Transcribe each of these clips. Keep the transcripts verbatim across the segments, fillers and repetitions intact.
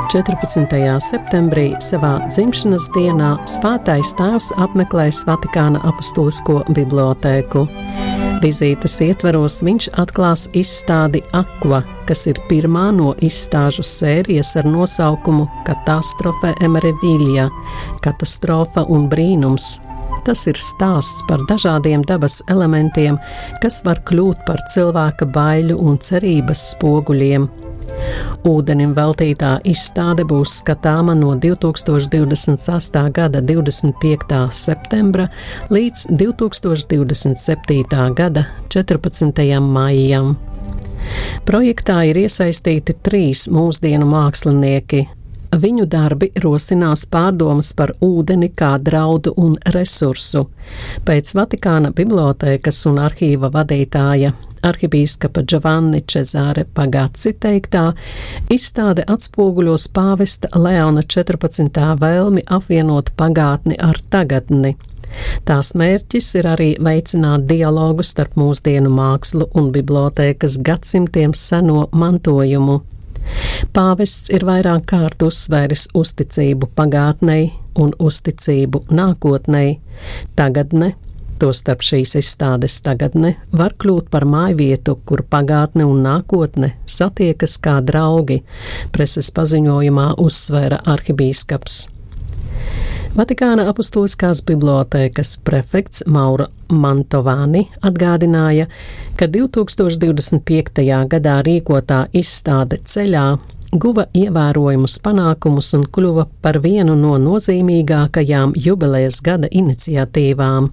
četrpadsmitajā septembrī savā dzimšanas dienā Svētais Tēvs apmeklēs Vatikāna apustulisko bibliotēku. Vizītes ietvaros viņš atklās izstādi Aqua, kas ir pirmā no izstāžu sērijas ar nosaukumu Katastrofe e Meraviglia – katastrofa un brīnums. Tas ir stāsts par dažādiem dabas elementiem, kas var kļūt par cilvēka baiļu un cerības spoguļiem. Ūdenim veltītā izstāde būs skatāma no divtūkstoš divdesmit sestā gada divdesmit piektā septembra līdz divtūkstoš divdesmit septītā gada četrpadsmitajam maijam. Projektā ir iesaistīti trīs mūsdienu mākslinieki. Viņu darbi rosinās pārdomas par ūdeni kā draudu un resursu. Pēc Vatikāna bibliotēkas un arhīva vadītāja arhibīskapa Giovanni Cesare Pagazzi teiktā, izstāde atspoguļos pāvesta Leona četrpadsmitā vēlmi apvienot pagātni ar tagadni. Tās mērķis ir arī veicināt dialogu starp mūsdienu mākslu un bibliotēkas gadsimtiem seno mantojumu. Pāvests ir vairāk kārt uzsvēris uzticību pagātnei un uzticību nākotnei. Tagadne, tostarp šīs izstādes tagadne, var kļūt par mājvietu, kur pagātne un nākotne satiekas kā draugi, preses paziņojumā uzsvēra arhibīskaps. Vatikāna apustuliskās bibliotēkas prefekts Mauro Mantovani atgādināja, ka divtūkstoš divdesmit piektajā gadā rīkotā izstāde Ceļā guva ievērojumus panākumus un kļuva par vienu no nozīmīgākajām jubilejas gada iniciatīvām.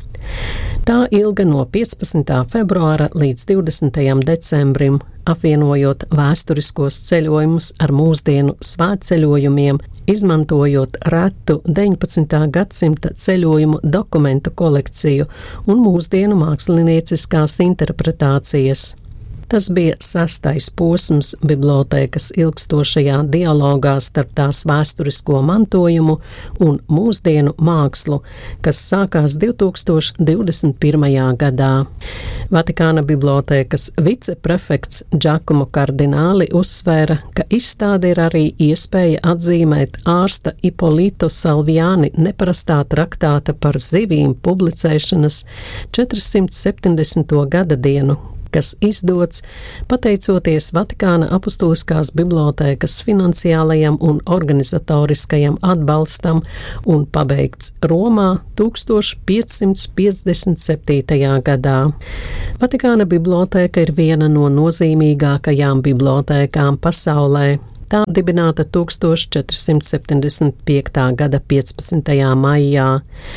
Tā ilga no piecpadsmitā februāra līdz divdesmitajam decembrim, apvienojot vēsturiskos ceļojumus ar mūsdienu svētceļojumiem, izmantojot retu deviņpadsmitā gadsimta ceļojumu dokumentu kolekciju un mūsdienu mākslinieciskās interpretācijas. Tas bija sastais posms bibliotēkas ilgstošajā dialogā starp tās vēsturisko mantojumu un mūsdienu mākslu, kas sākās divtūkstoš divdesmit pirmajā gadā. Vatikāna bibliotēkas viceprefekts Giacomo Cardinali uzsvēra, ka izstāde ir arī iespēja atzīmēt ārsta Ippolito Salviani neparastā traktāta par zivīm publicēšanas četrsimt septiņdesmito gada dienu, kas izdots pateicoties Vatikāna apustuliskās bibliotēkas finansiālajam un organizatoriskajam atbalstam un pabeigts Romā tūkstoš piecsimt piecdesmit septītajā gadā. Vatikāna bibliotēka ir viena no nozīmīgākajām bibliotēkām pasaulē. Tā dibināta tūkstoš četrsimt septiņdesmit piektā gada piecpadsmitajā maijā.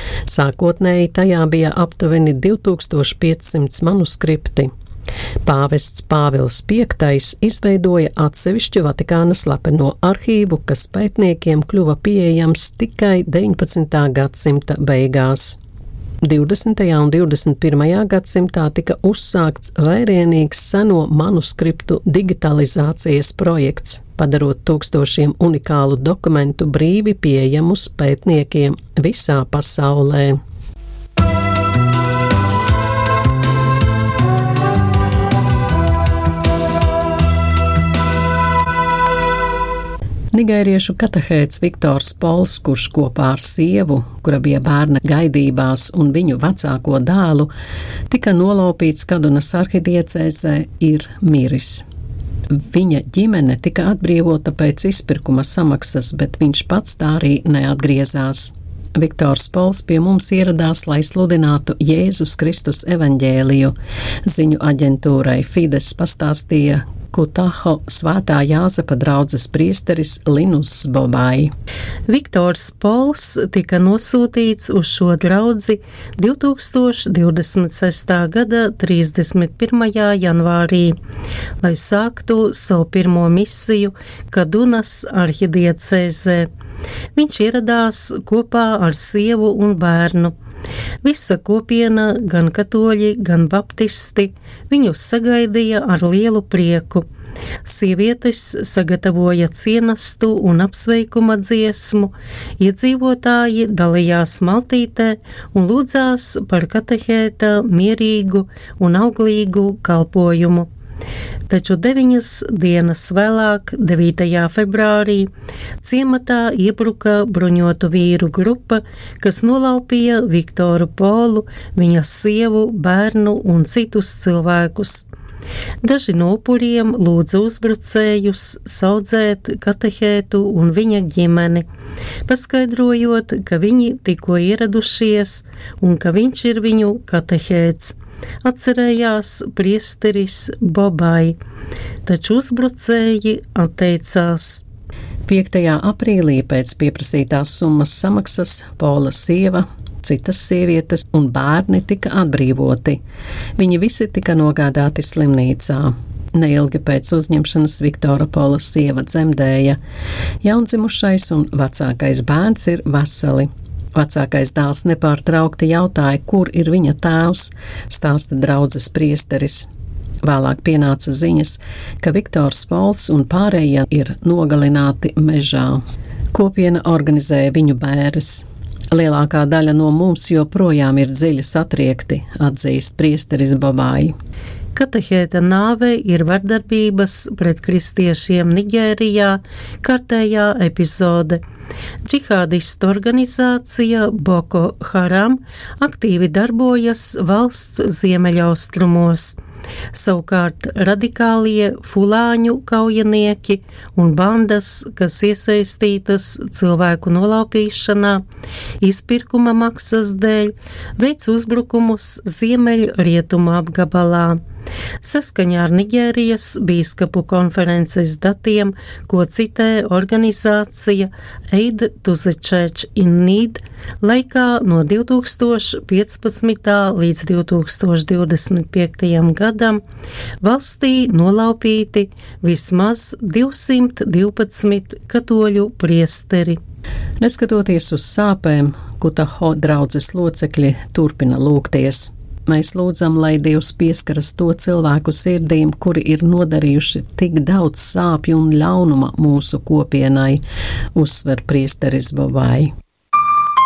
Sākotnēji tajā bija aptuveni divtūkstoš piecsimt manuskripti. Pāvests Pāvils piektais izveidoja atsevišķu Vatikāna slepeno arhīvu, kas pētniekiem kļuva pieejams tikai deviņpadsmitā gadsimta beigās. divdesmitajā un divdesmit pirmajā gadsimtā tika uzsākts vērienīgs seno manuskriptu digitalizācijas projekts, padarot tūkstošiem unikālu dokumentu brīvi pieejamus pētniekiem visā pasaulē. Nigēriešu katehēts Viktors Pols, kurš kopā ar sievu, kura bija bērna gaidībās, un viņu vecāko dēlu, tika nolaupīts Kadunas arhidiecēzē, ir miris. Viņa ģimene tika atbrīvota pēc izpirkuma samaksas, bet viņš pats tā arī neatgriezās. Viktors Pols pie mums ieradās, lai sludinātu Jēzus Kristus evaņģēliju. Ziņu aģentūrai Fides pastāstīja Kutaho svētā Jāzepa draudzes priesteris Linus Bobai. Viktors Pols tika nosūtīts uz šo draudzi divtūkstoš divdesmit sestā gada trīsdesmit pirmajā janvārī, lai sāktu savu pirmo misiju Kadunas arhidiecēzē. Viņš ieradās kopā ar sievu un bērnu. Visa kopiena, gan katoļi, gan baptisti, viņus sagaidīja ar lielu prieku. Sievietes sagatavoja cienastu un apsveikuma dziesmu, iedzīvotāji dalījās maltītē un lūdzās par katehēta mierīgu un auglīgu kalpojumu. Taču deviņas dienas vēlāk, devītajā februārī, ciematā iebruka bruņotu vīru grupa, kas nolaupīja Viktoru Polu, viņa sievu, bērnu un citus cilvēkus. Daži no upuriem lūdza uzbrucējus saudzēt katehētu un viņa ģimeni, paskaidrojot, ka viņi tikko ieradušies un ka viņš ir viņu katehēts. Atcerējās priesteris Bobai, taču uzbrucēji atteicās. piektajā aprīlī pēc pieprasītās summas samaksas Pola sieva, citas sievietes un bērni tika atbrīvoti. Viņi visi tika nogādāti slimnīcā. Neilgi pēc uzņemšanas Viktora Pola sieva dzemdēja. Jaundzimušais un vecākais bērns ir veseli. Vecākais dēls nepārtraukti jautāja, kur ir viņa tēvs, stāsta draudzes priesteris. Vēlāk pienāca ziņas, ka Viktors Pols un pārējie ir nogalināti mežā. Kopiena organizēja viņu bēres. Lielākā daļa no mums joprojām ir dziļi satriekti, atzīst priesteris Bobai. Katehēta nāve ir vardarbības pret kristiešiem Nigērijā kārtējā epizode. Džihādistu organizācija Boko Haram aktīvi darbojas valsts ziemeļaustrumos. Savukārt radikālie fulāņu kaujinieki un bandas, kas iesaistītas cilvēku nolaupīšanā, izpirkuma maksas dēļ, veic uzbrukumus ziemeļrietumu apgabalā. Saskaņā ar Nigērijas bīskapu konferences datiem, ko citē organizācija Aid to the Church in Need, laikā no divi tūkstoši piecpadsmitā līdz divi tūkstoši divdesmit piektajam gadam valstī nolaupīti vismaz divsimt divpadsmit katoļu priesteri. Neskatoties uz sāpēm, Kutaho draudzes locekļi turpina lūgties. Mēs lūdzam, lai Dievs pieskaras to cilvēku sirdīm, kuri ir nodarījuši tik daudz sāpju un ļaunuma mūsu kopienai, uzsver priesteris Bobai.